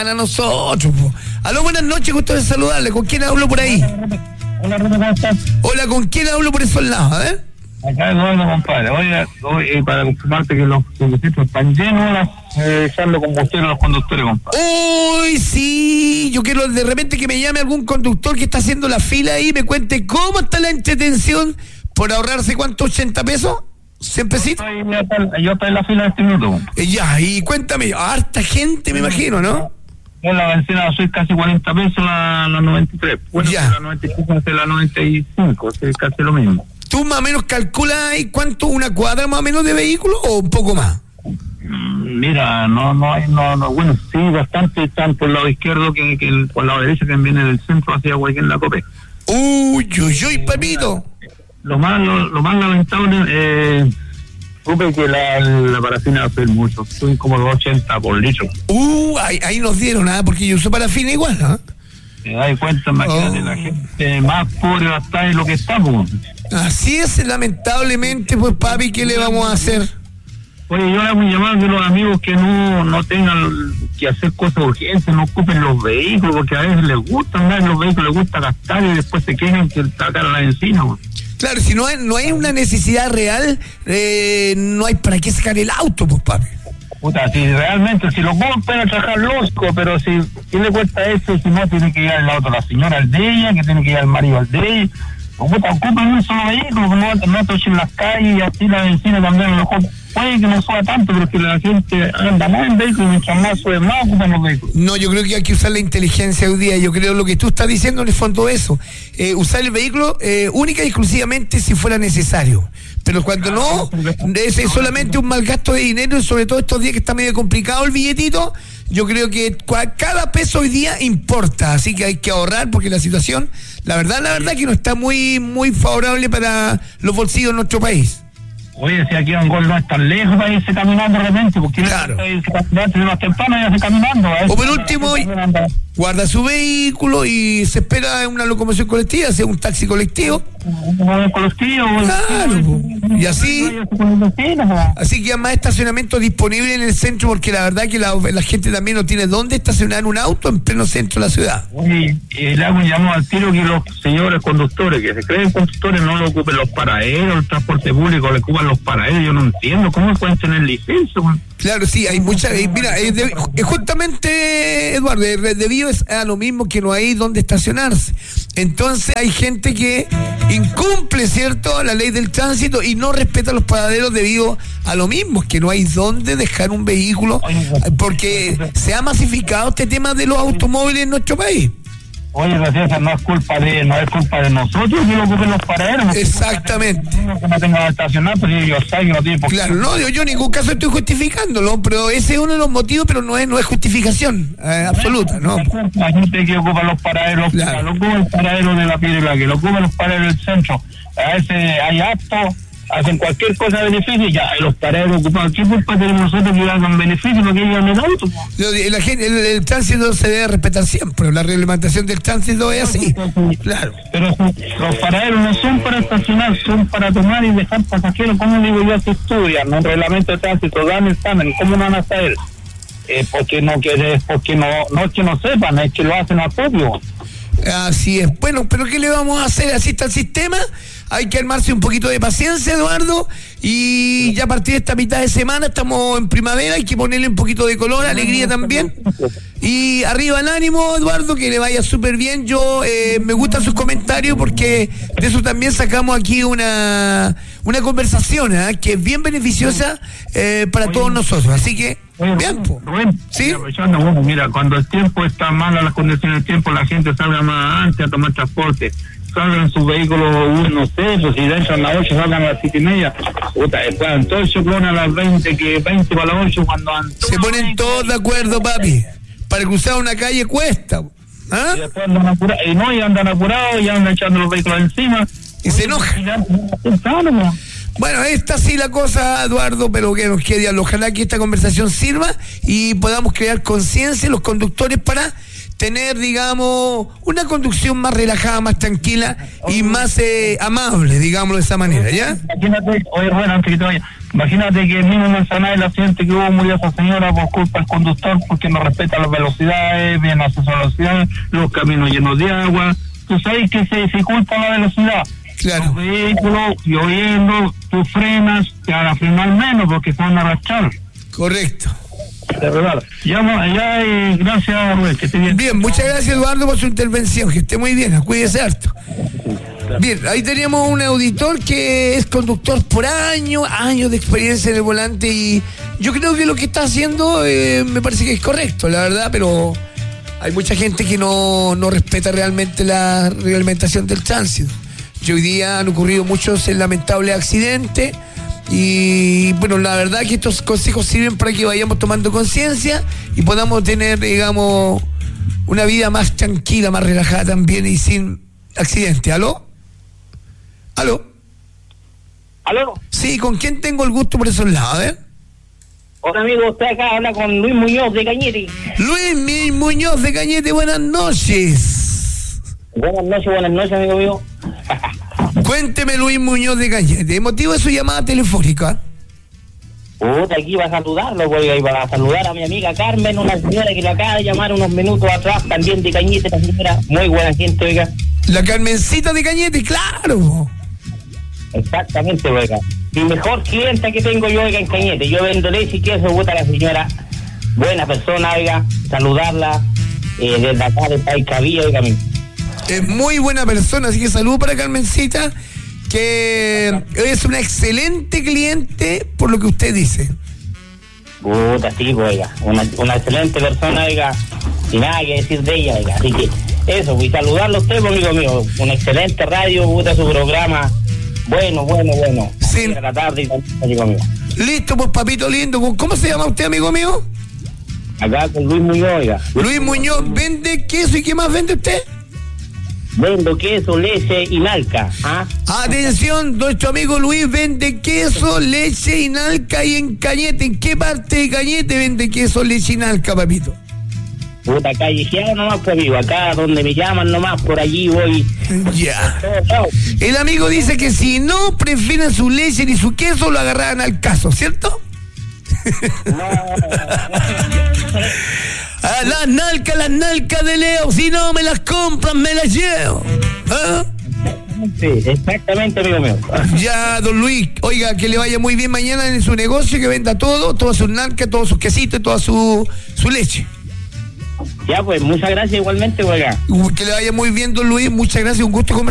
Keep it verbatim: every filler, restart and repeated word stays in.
A nosotros, po. Aló, buenas noches, gusto de saludarle. ¿Con quién hablo por ahí? Hola, Roberto, ¿cómo estás? Hola, ¿con quién hablo por esos lados, eh? Acá Eduardo, compadre. Oye, oye, para confirmarte que los conductores están llenos de echarle combustible a los conductores, compadre. Uy, sí, yo quiero de repente que me llame algún conductor que está haciendo la fila ahí y me cuente cómo está la entretención por ahorrarse, ¿cuánto? ¿ochenta pesos? ¿cien pesitos? Yo estoy, yo estoy, yo estoy en la fila de este minuto. Eh, ya, y cuéntame, harta gente me imagino, ¿no? En la benzina soy casi cuarenta pesos la, la noventa y tres. Bueno, ya. La noventa y cinco es la noventa y cinco, es casi lo mismo. ¿Tú más o menos calculas ahí cuánto, una cuadra más o menos de vehículo o un poco más? Mira, no, no hay, no, no, bueno, sí, bastante están por el lado izquierdo que, que el, por el lado derecho que viene del centro hacia Huayquén la Cope. Uy, uy, uy, papito. Lo más, lo, lo más lamentable, eh, supe que la, la parafina va a ser mucho, son como dos ochenta por litro. Uh, ahí, ahí nos dieron, nada, ¿eh? Porque yo uso parafina igual, ¿no? Te das cuenta, imagínate, oh. La gente más pobre va a estar en lo que estamos. Así es, lamentablemente, pues papi, ¿qué le vamos a hacer? Oye, yo hago un llamado de los amigos que no, no tengan que hacer cosas urgentes, no ocupen los vehículos, porque a veces les gusta andar en los vehículos, les gusta gastar y después se quejan que está cara la encina. Claro, si no hay, no hay una necesidad real, eh, no hay para qué sacar el auto, pues papi. Puta, si realmente, si los buenos pueden trabajar lógico, pero si, ¿qué le cuesta eso? Si no, tiene que ir al auto la señora al de ella, que tiene que ir al marido al de ella. Puta, ocupan un solo vehículo, no, no tochen las calles y así la vecina también, a lo mejor puede que no suba tanto, pero que la gente anda más en vehículos, mientras más sube más ocupan los vehículos. No, yo creo que hay que usar la inteligencia hoy día, yo creo lo que tú estás diciendo en el fondo eso, eh, usar el vehículo eh, única y exclusivamente si fuera necesario, pero cuando no, es, es solamente un mal gasto de dinero y sobre todo estos días que está medio complicado el billetito, yo creo que cada peso hoy día importa, así que hay que ahorrar porque la situación, la verdad, la verdad que no está muy, muy favorable para los bolsillos de nuestro país. Oye, si aquí un gol no es tan lejos para irse caminando de repente, porque claro. irse más temprano y irse caminando. O por último, guarda su vehículo y se espera una locomoción colectiva, sea un taxi colectivo. Un colectivo. Claro, y así, así que hay más estacionamiento disponible en el centro, porque la verdad que la, la gente también no tiene dónde estacionar un auto en pleno centro de la ciudad. Oye, y le hago un llamado al tiro que los señores conductores, que se creen conductores, no lo ocupen los paraderos, el transporte público, le ocupan los paraderos. Yo no entiendo cómo pueden tener licencia, man. Claro, sí, hay muchas. Eh, mira, eh, de, eh, justamente, Eduardo, eh, debido a lo mismo que no hay dónde estacionarse. Entonces hay gente que incumple, ¿cierto?, la ley del tránsito y no respeta los paraderos debido a lo mismo, que no hay dónde dejar un vehículo, porque se ha masificado este tema de los automóviles en nuestro país. Oye, gracias, no es culpa de no es culpa de nosotros que lo ocupen los paraderos. Exactamente. Que no tengan estacionar, pero yo sé que no tiene por qué. Claro, no, yo, yo en ningún caso estoy justificándolo, pero ese es uno de los motivos, pero no es no es justificación eh, absoluta, ¿no? La gente que ocupa los paraderos, claro. Lo ocupa el paradero de la Piedra, que lo ocupa los paraderos del centro. A veces hay actos, hacen cualquier cosa de beneficio, ya los paraderos ocupados. ¿Qué culpa tenemos nosotros que hagan beneficio, no que llegan el auto? La gente, el, el tránsito se debe respetar siempre, la reglamentación del tránsito es así. Claro. Pero los paraderos no son para estacionar, son para tomar y dejar pasajeros. ¿Cómo digo yo? Se estudian, ¿no? Un reglamento de tránsito, dan examen, ¿cómo no van a saber? Eh, porque no quiere, porque no, no es que no sepan, es que lo hacen a propio. Así es. Bueno, pero ¿qué le vamos a hacer? Así está el sistema. Hay que armarse un poquito de paciencia, Eduardo, y ya a partir de esta mitad de semana estamos en primavera, hay que ponerle un poquito de color, alegría también. Y arriba el ánimo, Eduardo, que le vaya súper bien. Yo eh, me gustan sus comentarios porque de eso también sacamos aquí una una conversación ¿eh? que es bien beneficiosa eh, para Oye, todos nosotros. Así que, Oye, bien, Rubén, Rubén, ¿sí? Mira, bueno, mira, cuando el tiempo está malo, las condiciones del tiempo, la gente salga más antes a tomar transporte. Salgan sus vehículos, no sé, pues si dentro a las ocho, salgan a las siete y media. Puta, después todo el ciclón a las veinte, que veinte para las ocho, cuando han... Se ponen todos de acuerdo, papi. Para cruzar una calle cuesta. ¿Ah? Y después andan apurados, y no, y andan apurados, y andan echando los vehículos encima. Y Oye, se enojan. Bueno, esta sí la cosa, Eduardo, pero que nos quede, ojalá que esta conversación sirva y podamos crear conciencia en los conductores para tener, digamos, una conducción más relajada, más tranquila y más eh, amable, digámoslo de esa manera, ¿ya? Imagínate, oye, bueno, antes que te vaya, Imagínate que el mismo Manzanares, el accidente que hubo, murió esa señora por culpa del conductor, porque no respeta las velocidades, bien acceso a la velocidad, los caminos llenos de agua. Tú sabes que se dificulta la velocidad. Claro. Los vehículos, lloviendo, tú frenas, te van a frenar menos porque se van a arrastrar. Correcto. De verdad. Ya, ya eh, gracias, Rubén, que esté bien. Bien, muchas gracias, Eduardo, por su intervención. Que esté muy bien, cuídese harto. Bien, ahí teníamos un auditor que es conductor por años, años de experiencia en el volante, y yo creo que lo que está haciendo eh, me parece que es correcto, la verdad, pero hay mucha gente que no, no respeta realmente la reglamentación del tránsito. Y hoy día han ocurrido muchos lamentables accidentes y bueno, la verdad que estos consejos sirven para que vayamos tomando conciencia y podamos tener, digamos, una vida más tranquila, más relajada también y sin accidente. ¿Aló? ¿Aló? ¿Aló? Sí, ¿con quién tengo el gusto por esos lados? A ver. Hola, amigo, usted acá habla con Luis Muñoz de Cañete. Luis Muñoz de Cañete, buenas noches. Buenas noches, buenas noches, amigo mío. Cuénteme, Luis Muñoz de Cañete, motivo de su llamada telefónica. Puta, aquí va a saludarlo, oiga, y va a saludar a mi amiga Carmen, una señora que le acaba de llamar unos minutos atrás, también de Cañete, la señora, muy buena gente, oiga. La Carmencita de Cañete, claro. Exactamente, oiga. Mi mejor clienta que tengo yo, oiga, en Cañete. Yo vendo leche y queso, puta, la señora, buena persona, oiga, saludarla, eh, desde acá, de Paicavía, oiga, mi. Es muy buena persona, así que saludo para Carmencita, que es una excelente cliente por lo que usted dice. Puta, sí, oiga, una, una excelente persona, oiga, sin nada que decir de ella, oiga, así que eso, pues saludarlo a usted, amigo mío, una excelente radio, puta, su programa, bueno, bueno, bueno, sí. A la tarde y también, amigo mío. Listo, pues papito lindo, ¿cómo se llama usted, amigo mío? Acá con Luis Muñoz, oiga. Luis Muñoz, ¿vende queso y qué más vende usted? Vendo queso, leche y nalca. ¿Ah? Atención, nuestro amigo Luis vende queso, leche y nalca y en Cañete. ¿En qué parte de Cañete vende queso, leche y nalca, papito? Puta, callejeado nomás, pues, amigo. Acá donde me llaman nomás, por allí voy. Ya. El amigo dice que si no prefieren su leche ni su queso, lo agarraran al caso, ¿cierto? No, no, no. A las nalcas, las nalcas de Leo, si no me las compran, me las llevo. ¿Ah? Sí, exactamente, amigo mío. Ya, don Luis, oiga, que le vaya muy bien mañana en su negocio, que venda todo, todas sus nalcas, todos sus quesitos, toda su, su leche. Ya, pues, muchas gracias igualmente, oiga. Que le vaya muy bien, don Luis, muchas gracias, un gusto conversar.